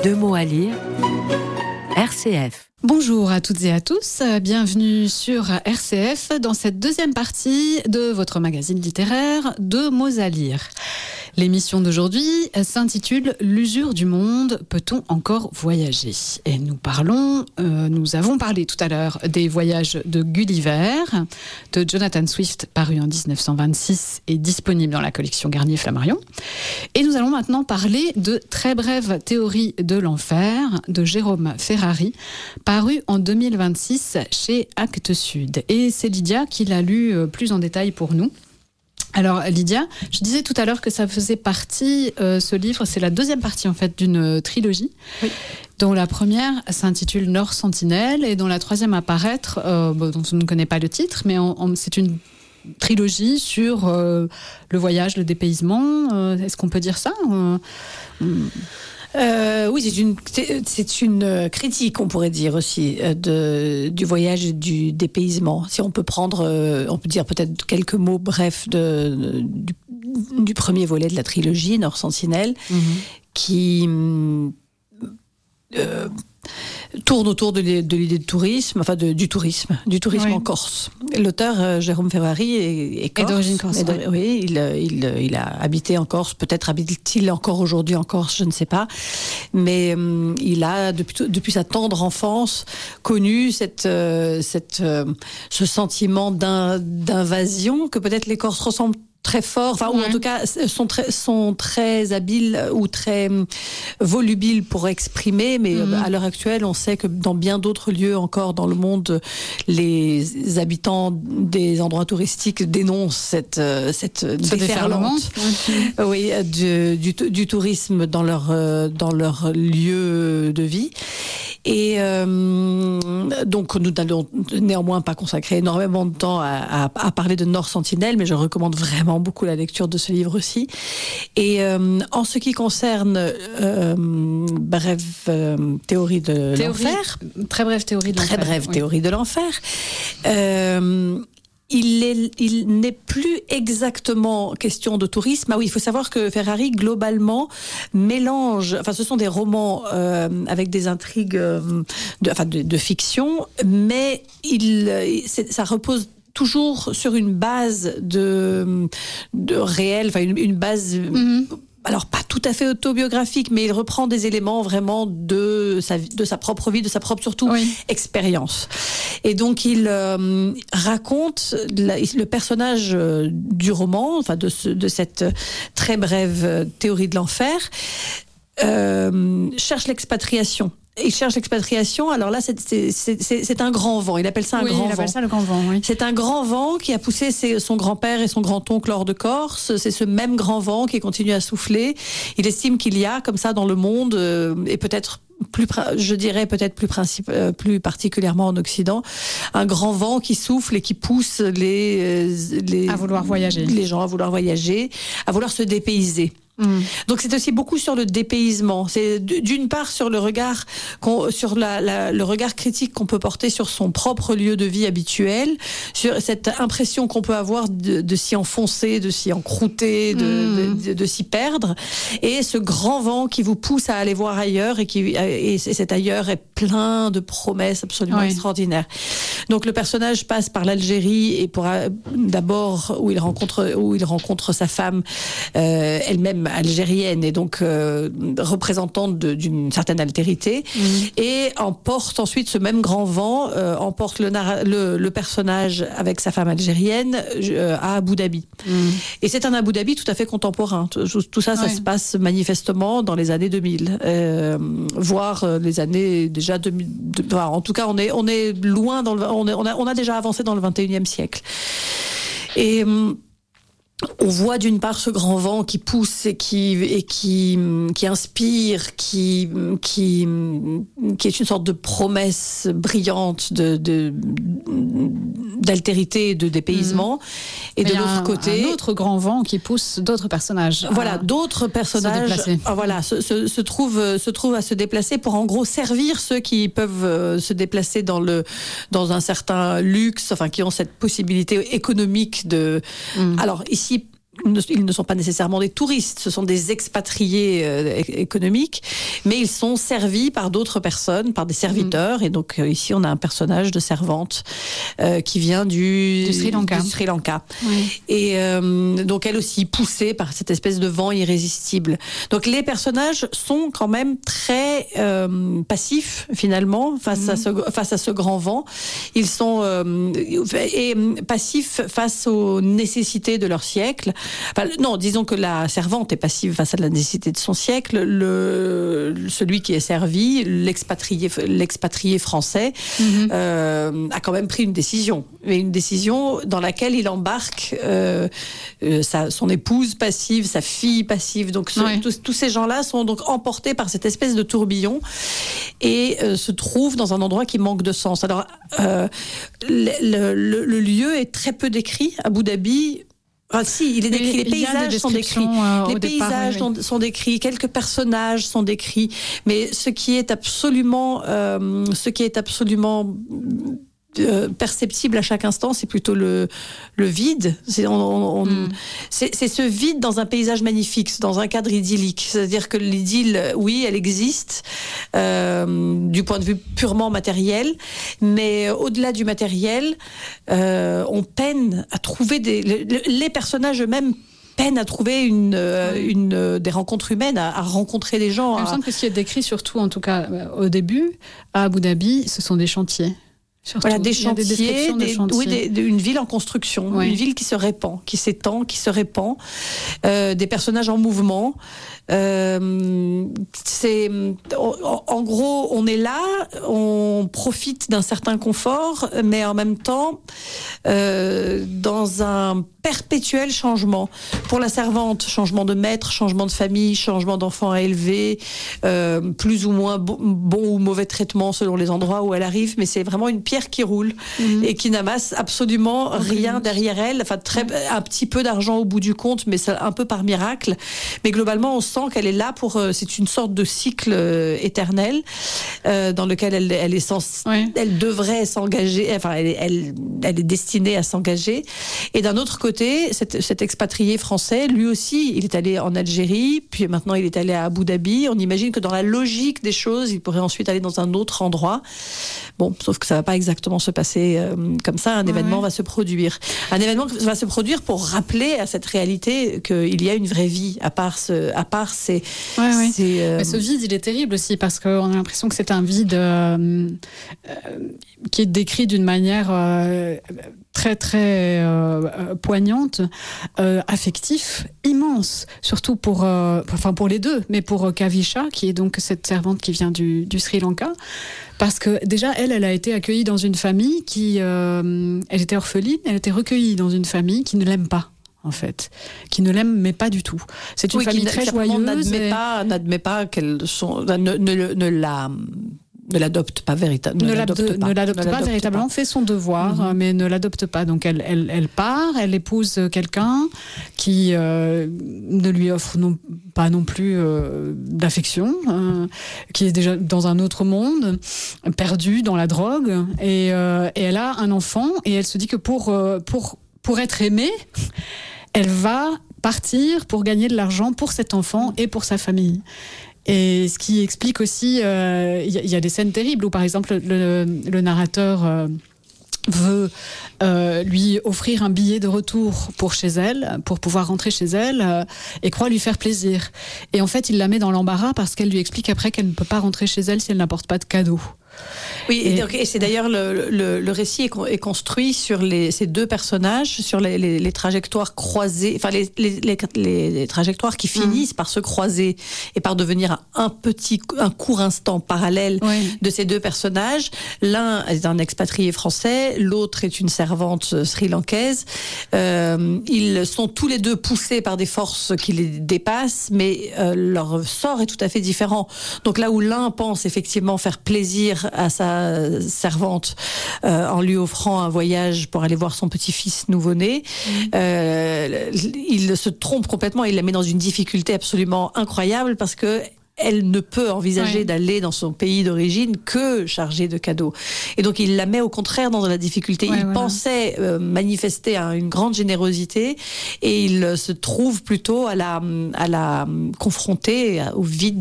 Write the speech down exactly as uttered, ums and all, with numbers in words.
Deux mots à lire, R C F. Bonjour à toutes et à tous, bienvenue sur R C F dans cette deuxième partie de votre magazine littéraire Deux mots à lire. L'émission d'aujourd'hui s'intitule « L'usure du monde, peut-on encore voyager ?» Et nous parlons, euh, nous avons parlé tout à l'heure des voyages de Gulliver, de Jonathan Swift, paru en dix-neuf cent vingt-six et disponible dans la collection Garnier-Flammarion. Et nous allons maintenant parler de Très brève théorie de l'enfer, de Jérôme Ferrari, paru en deux mille vingt-six chez Actes Sud. Et c'est Lydia qui l'a lu plus en détail pour nous. Alors Lydia, je disais tout à l'heure que ça faisait partie, euh, ce livre, c'est la deuxième partie en fait d'une trilogie, oui, dont la première s'intitule Nord Sentinelle et dont la troisième à paraître, euh, bon, dont on ne connaît pas le titre, mais on, on, c'est une trilogie sur euh, le voyage, le dépaysement, euh, est-ce qu'on peut dire ça euh, Euh, oui, c'est une, c'est une critique, on pourrait dire aussi, de, du voyage et du dépaysement. Si on peut prendre, on peut dire peut-être quelques mots brefs de, du, du premier volet de la trilogie, Nord Sentinelle, mm-hmm. qui euh, tourne autour de l'idée de tourisme, enfin de, du tourisme, du tourisme oui. en Corse. L'auteur, euh, Jérôme Ferrari, est, est corse. Et d'origine corse. De, oui, oui il, il, il a habité en Corse, peut-être habite-t-il encore aujourd'hui en Corse, je ne sais pas. Mais euh, il a, depuis, depuis sa tendre enfance, connu cette, euh, cette, euh, ce sentiment d'un, d'invasion que peut-être les Corses ressemblent très fort, enfin, ouais. ou en tout cas sont très, sont très habiles ou très volubiles pour exprimer, mais mmh. à l'heure actuelle, on sait que dans bien d'autres lieux encore dans le monde, les habitants des endroits touristiques dénoncent cette, cette déferlante, okay. oui, du, du, du tourisme dans leur, dans leur lieu de vie. Et euh, donc, nous n'allons néanmoins pas consacrer énormément de temps à, à, à parler de Nord Sentinelle, mais je recommande vraiment beaucoup la lecture de ce livre aussi. Et euh, en ce qui concerne euh, brève euh, théorie de théorie, l'enfer, très brève théorie de très l'enfer, brève oui. théorie de l'enfer. Euh, Il, est, il n'est plus exactement question de tourisme. Ah oui, il faut savoir que Ferrari, globalement, mélange... Enfin, ce sont des romans euh, avec des intrigues euh, de, enfin, de, de fiction, mais il, c'est, ça repose toujours sur une base de, de réel, enfin, une, une base... Mm-hmm. Alors, pas tout à fait autobiographique, mais il reprend des éléments vraiment de sa, de sa propre vie, de sa propre, surtout, oui. expérience. Et donc, il euh, raconte la, le personnage euh, du roman, enfin, de, ce, de cette très brève théorie de l'enfer, euh, cherche l'expatriation. Il cherche l'expatriation. Alors là, c'est, c'est, c'est, c'est un grand vent. Il appelle ça un oui, grand vent. Il appelle ça le grand vent, oui. C'est un grand vent qui a poussé ses, son grand-père et son grand-oncle hors de Corse. C'est ce même grand vent qui continue à souffler. Il estime qu'il y a, comme ça, dans le monde, euh, et peut-être plus, je dirais peut-être plus, principe, euh, plus particulièrement en Occident, un grand vent qui souffle et qui pousse les, les, à vouloir voyager. les gens à vouloir voyager, à vouloir se dépayser. Mmh. Donc c'est aussi beaucoup sur le dépaysement. C'est d'une part sur le regard, qu'on, sur la, la, le regard critique qu'on peut porter sur son propre lieu de vie habituel, sur cette impression qu'on peut avoir de, de s'y enfoncer, de s'y encrouter, de, mmh. de, de, de s'y perdre, et ce grand vent qui vous pousse à aller voir ailleurs et qui et cet ailleurs est plein de promesses absolument oui. extraordinaires. Donc le personnage passe par l'Algérie et pour d'abord où il rencontre où il rencontre sa femme, euh, elle-même algérienne et donc euh, représentante de, d'une certaine altérité, mmh. et emporte ensuite ce même grand vent, euh, emporte le, le, le personnage avec sa femme algérienne euh, à Abu Dhabi. Mmh. Et c'est un Abu Dhabi tout à fait contemporain. Tout, tout ça, ouais. ça se passe manifestement dans les années deux mille, euh, voire les années déjà deux mille. De, enfin, en tout cas, on est on est loin dans le, on, est, on a on a déjà avancé dans le vingt et unième siècle. Et on voit d'une part ce grand vent qui pousse et qui et qui qui inspire, qui qui qui est une sorte de promesse brillante de, de d'altérité, de dépaysement. Mmh. Et mais de l'autre un, côté, un autre grand vent qui pousse d'autres personnages. Voilà, d'autres personnages. Se ah, voilà, se, se, se trouvent se trouvent à se déplacer pour en gros servir ceux qui peuvent se déplacer dans le dans un certain luxe, enfin qui ont cette possibilité économique de. Mmh. Alors ici. ils ne sont pas nécessairement des touristes, ce sont des expatriés euh, économiques, mais ils sont servis par d'autres personnes, par des serviteurs. Mmh. Et donc euh, ici, on a un personnage de servante euh, qui vient du, du Sri Lanka. Du Sri Lanka. Oui. Et euh, donc elle aussi poussée par cette espèce de vent irrésistible. Donc les personnages sont quand même très euh, passifs finalement face mmh. à ce face à ce grand vent. Ils sont euh, et passifs face aux nécessités de leur siècle. Enfin, non, disons que la servante est passive face à la nécessité de son siècle. Le, celui qui est servi, l'expatrié, l'expatrié français, mm-hmm. euh, a quand même pris une décision. Mais une décision dans laquelle il embarque euh, euh, sa, son épouse passive, sa fille passive. Donc, ce, ouais. tous, tous ces gens-là sont donc emportés par cette espèce de tourbillon et euh, se trouvent dans un endroit qui manque de sens. Alors, euh, le, le, le lieu est très peu décrit. Abu Dhabi. Ah, si, il est décrit, les paysages sont décrits, euh, les paysages départ, oui. sont décrits, quelques personnages sont décrits, mais ce qui est absolument, euh, ce qui est absolument euh, perceptible à chaque instant, c'est plutôt le le vide. C'est, on, on, mm. c'est, c'est ce vide dans un paysage magnifique, dans un cadre idyllique. C'est-à-dire que l'idylle, oui, elle existe euh, du point de vue purement matériel, mais au-delà du matériel, euh, on peine à trouver des les, les personnages eux-mêmes. Peine à trouver une, euh, une, euh, des rencontres humaines, à, à rencontrer des gens. Il me semble que ce qui est décrit surtout, en tout cas au début, à Abu Dhabi, ce sont des chantiers. Surtout. Voilà, des chantiers, des des, chantiers. Oui, des, des, une ville en construction, oui. Une ville qui se répand, qui s'étend, qui se répand, euh, des personnages en mouvement. Euh, c'est, en, en gros, on est là, on profite d'un certain confort, mais en même temps, euh, dans un perpétuel changement. Pour la servante, changement de maître, changement de famille, changement d'enfant à élever, euh, plus ou moins bon, bon ou mauvais traitement selon les endroits où elle arrive, mais c'est vraiment une pierre qui roule mmh. et qui n'amasse absolument okay. rien derrière elle. Enfin, très, mmh. un petit peu d'argent au bout du compte, mais c'est un peu par miracle. Mais globalement, on sent qu'elle est là pour. Euh, c'est une sorte de cycle euh, éternel euh, dans lequel elle, elle est sens, ouais. elle devrait s'engager. Enfin, elle, elle, elle est destinée à s'engager. Et d'un autre côté, cet, cet expatrié français, lui aussi, il est allé en Algérie, puis maintenant il est allé à Abu Dhabi. On imagine que dans la logique des choses, il pourrait ensuite aller dans un autre endroit. Bon, sauf que ça va pas exactement se passer euh, comme ça. Un ouais, événement ouais. va se produire. Un événement va se produire pour rappeler à cette réalité qu'il y a une vraie vie à part ce, à part ces. Ouais, ouais. ces euh... Mais ce vide, il est terrible aussi parce qu'on a l'impression que c'est un vide euh, euh, qui est décrit d'une manière euh, très très euh, poignante, euh, affectif, immense, surtout pour, euh, enfin pour les deux, mais pour Kavisha, qui est donc cette servante qui vient du, du Sri Lanka. Parce que déjà, elle, elle a été accueillie dans une famille qui... Euh, elle était orpheline, elle était recueillie dans une famille qui ne l'aime pas, en fait. Qui ne l'aime, mais pas du tout. C'est une oui, famille très joyeuse. N'admet, et... pas, n'admet pas qu'elle sont, ne, ne, ne la... ne l'adopte pas véritablement. Ne, ne l'adopte, l'adopte pas, ne l'adopte ne pas l'adopte véritablement, pas. Fait son devoir, mm-hmm. mais ne l'adopte pas. Donc elle, elle, elle part, elle épouse quelqu'un qui euh, ne lui offre non, pas non plus euh, d'affection, euh, qui est déjà dans un autre monde, perdu dans la drogue, et, euh, et elle a un enfant, et elle se dit que pour, euh, pour, pour être aimée, elle va partir pour gagner de l'argent pour cet enfant et pour sa famille. Et ce qui explique aussi, il euh, y, y a des scènes terribles où, par exemple, le, le narrateur euh, veut euh, lui offrir un billet de retour pour chez elle, pour pouvoir rentrer chez elle, euh, et croit lui faire plaisir. Et en fait, il la met dans l'embarras parce qu'elle lui explique après qu'elle ne peut pas rentrer chez elle si elle n'apporte pas de cadeau. Oui, et, donc, et c'est d'ailleurs le, le, le récit est, est construit sur les, ces deux personnages, sur les, les, les trajectoires croisées, enfin les, les, les, les trajectoires qui finissent mmh. par se croiser et par devenir un petit, un court instant parallèle oui. de ces deux personnages. L'un est un expatrié français, l'autre est une servante sri-lankaise. Euh, ils sont tous les deux poussés par des forces qui les dépassent, mais euh, leur sort est tout à fait différent. Donc là où l'un pense effectivement faire plaisir à sa servante euh, en lui offrant un voyage pour aller voir son petit-fils nouveau-né, mmh. euh, il se trompe complètement, il la met dans une difficulté absolument incroyable parce que elle ne peut envisager Ouais. d'aller dans son pays d'origine que chargée de cadeaux. Et donc il la met au contraire dans la difficulté. Ouais, il voilà. pensait euh, manifester hein, une grande générosité et il se trouve plutôt à la, à la confronter au vide